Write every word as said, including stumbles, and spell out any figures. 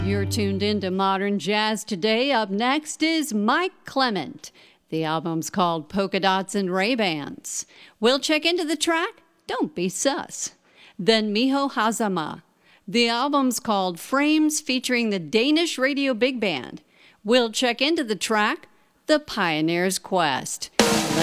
You're tuned into Modern Jazz Today. Up next is Mike Clement. The album's called Polka Dots and Ray-Bans. We'll check into the track, Don't Be Sus. Then Miho Hazama. The album's called Frames, featuring the Danish Radio Big Band. We'll check into the track, The Pioneer's Quest.